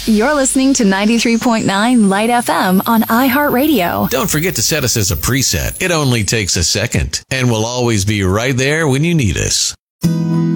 You're listening to 93.9 Light FM on iHeartRadio. Don't forget to set us as a preset. It only takes a second, and we'll always be right there when you need us.